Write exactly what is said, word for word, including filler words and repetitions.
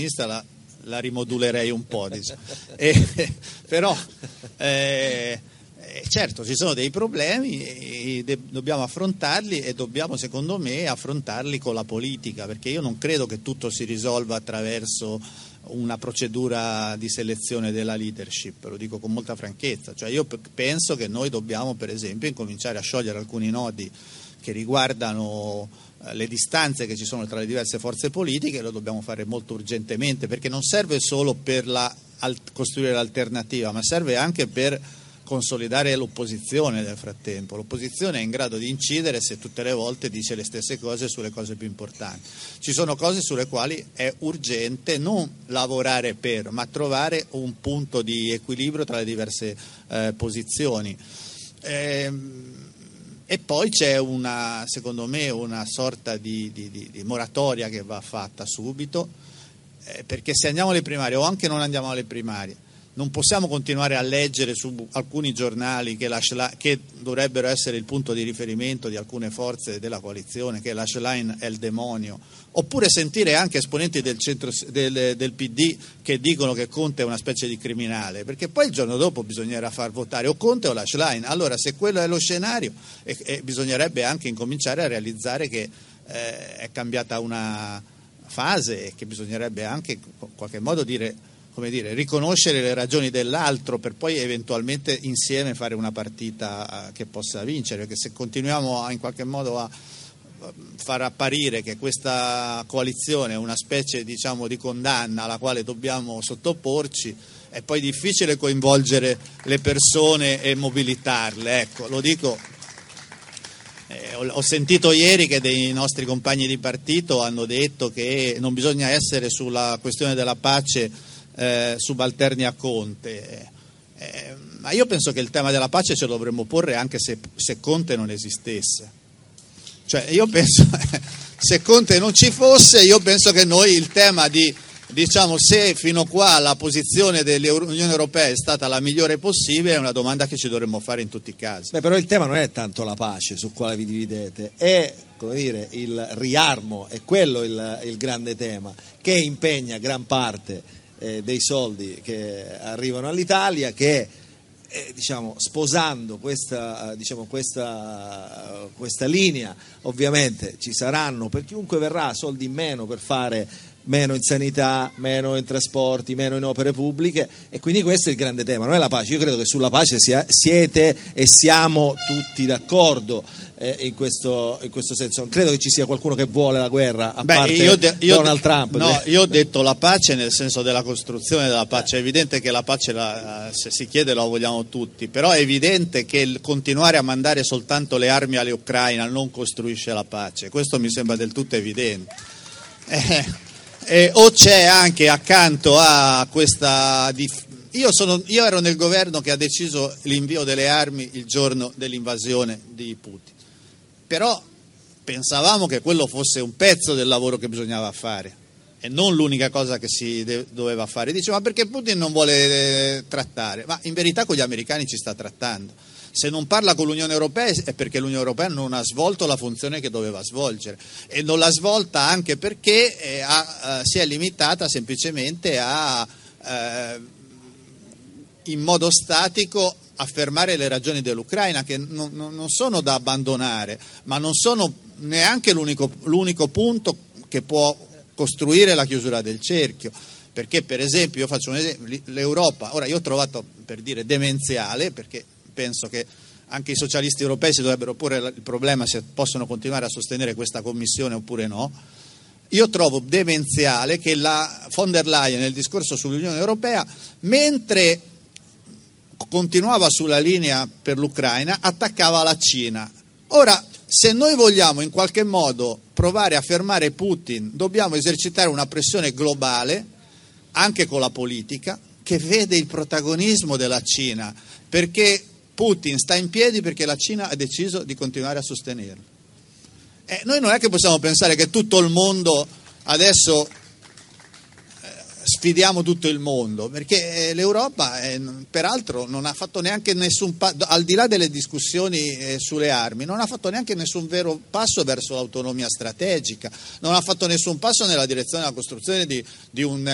sinistra la, la rimodulerei un po', diciamo. e, però eh, certo ci sono dei problemi e de- dobbiamo affrontarli e dobbiamo secondo me affrontarli con la politica, perché io non credo che tutto si risolva attraverso una procedura di selezione della leadership, lo dico con molta franchezza, cioè io p- penso che noi dobbiamo per esempio incominciare a sciogliere alcuni nodi che riguardano eh, le distanze che ci sono tra le diverse forze politiche, e lo dobbiamo fare molto urgentemente, perché non serve solo per la, al, costruire l'alternativa, ma serve anche per consolidare l'opposizione nel frattempo. L'opposizione è in grado di incidere se tutte le volte dice le stesse cose sulle cose più importanti. Ci sono cose sulle quali è urgente non lavorare per, ma trovare un punto di equilibrio tra le diverse eh, posizioni. Ehm, E poi c'è una, secondo me, una sorta di, di, di, di moratoria che va fatta subito, eh, perché se andiamo alle primarie o anche non andiamo alle primarie, non possiamo continuare a leggere su alcuni giornali che, la, che dovrebbero essere il punto di riferimento di alcune forze della coalizione, che la Schlein è il demonio, oppure sentire anche esponenti del, centro, del, del P D che dicono che Conte è una specie di criminale, perché poi il giorno dopo bisognerà far votare o Conte o la Schlein. Allora se quello è lo scenario, e, e bisognerebbe anche incominciare a realizzare che eh, è cambiata una fase e che bisognerebbe anche in qualche modo dire, come dire, riconoscere le ragioni dell'altro per poi eventualmente insieme fare una partita che possa vincere, perché se continuiamo a, in qualche modo a far apparire che questa coalizione è una specie, diciamo, di condanna alla quale dobbiamo sottoporci, è poi difficile coinvolgere le persone e mobilitarle, ecco, lo dico. Eh, ho, ho sentito ieri che dei nostri compagni di partito hanno detto che non bisogna essere sulla questione della pace Eh, subalterni a Conte, eh, ma io penso che il tema della pace ce lo dovremmo porre anche se, se Conte non esistesse, cioè io penso se Conte non ci fosse, io penso che noi il tema di, diciamo, se fino qua la posizione dell'Unione Europea è stata la migliore possibile è una domanda che ci dovremmo fare in tutti i casi. Beh, però il tema non è tanto la pace su quale vi dividete, è, come dire, il riarmo, è quello il, il grande tema che impegna gran parte dei soldi che arrivano all'Italia, che eh, diciamo, sposando questa, diciamo, questa, questa linea ovviamente ci saranno per chiunque verrà soldi in meno per fare meno in sanità, meno in trasporti, meno in opere pubbliche, e quindi questo è il grande tema, non è la pace. Io credo che sulla pace sia, siete e siamo tutti d'accordo eh, in, questo, in questo senso. Non credo che ci sia qualcuno che vuole la guerra a Beh, parte io de- io Donald de- Trump. No, io ho detto la pace nel senso della costruzione della pace. È evidente che la pace la, se si chiede la vogliamo tutti, però è evidente che il continuare a mandare soltanto le armi all'Ucraina non costruisce la pace, questo mi sembra del tutto evidente. Eh, Eh, o c'è anche accanto a questa dif- io, sono, io ero nel governo che ha deciso l'invio delle armi il giorno dell'invasione di Putin, però pensavamo che quello fosse un pezzo del lavoro che bisognava fare e non l'unica cosa che si de- doveva fare. Diceva, ma perché Putin non vuole eh, trattare? Ma in verità con gli americani ci sta trattando. Se non parla con l'Unione Europea è perché l'Unione Europea non ha svolto la funzione che doveva svolgere, e non l'ha svolta anche perché eh, ha, eh, si è limitata semplicemente a eh, in modo statico affermare le ragioni dell'Ucraina, che non, non sono da abbandonare, ma non sono neanche l'unico, l'unico punto che può costruire la chiusura del cerchio. Perché per esempio, io faccio un esempio, l'Europa, ora io ho trovato, per dire, demenziale, perché penso che anche i socialisti europei si dovrebbero porre il problema se possono continuare a sostenere questa commissione oppure no. Io trovo demenziale che la von der Leyen nel discorso sull'Unione Europea, mentre continuava sulla linea per l'Ucraina, attaccava la Cina. Ora, se noi vogliamo in qualche modo provare a fermare Putin, dobbiamo esercitare una pressione globale, anche con la politica, che vede il protagonismo della Cina, perché Putin sta in piedi perché la Cina ha deciso di continuare a sostenerlo. Eh, noi non è che possiamo pensare che tutto il mondo adesso eh, sfidiamo tutto il mondo, perché eh, l'Europa eh, peraltro non ha fatto neanche nessun passo, al di là delle discussioni eh, sulle armi, non ha fatto neanche nessun vero passo verso l'autonomia strategica, non ha fatto nessun passo nella direzione della costruzione di, di un